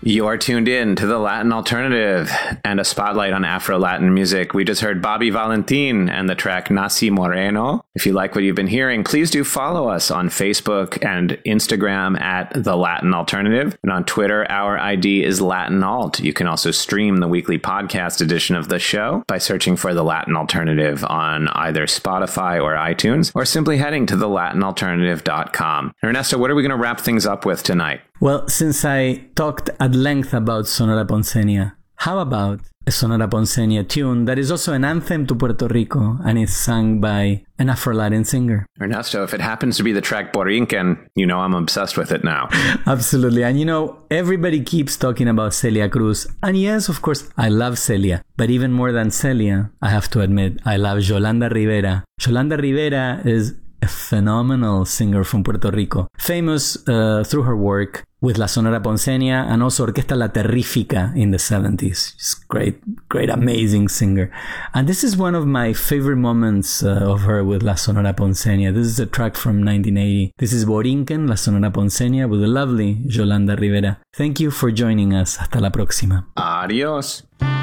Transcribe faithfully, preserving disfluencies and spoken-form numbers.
You are tuned in to the Latin Alternative and a spotlight on Afro-Latin music. We just heard Bobby Valentin and the track Nací Moreno. If you like what you've been hearing, please do follow us on Facebook and Instagram at The Latin Alternative. And on Twitter, our I D is Latin Alt. You can also stream the weekly podcast edition of the show by searching for The Latin Alternative on either Spotify or iTunes, or simply heading to the latin alternative dot com. Ernesto, what are we going to wrap things up with tonight? Well, since I talked at length about Sonora Ponceña, how about a Sonora Ponceña tune that is also an anthem to Puerto Rico and is sung by an Afro-Latin singer? Ernesto, if it happens to be the track Borinquen, you know I'm obsessed with it now. Absolutely. And you know, everybody keeps talking about Celia Cruz. And yes, of course, I love Celia. But even more than Celia, I have to admit, I love Yolanda Rivera. Yolanda Rivera is a phenomenal singer from Puerto Rico, famous uh, through her work with La Sonora Ponceña and also Orquesta La Terrífica in the seventies. She's great, great, amazing singer. And this is one of my favorite moments uh, of her with La Sonora Ponceña. This is a track from nineteen eighty. This is Borinquen, La Sonora Ponceña with the lovely Yolanda Rivera. Thank you for joining us. Hasta la próxima. Adiós.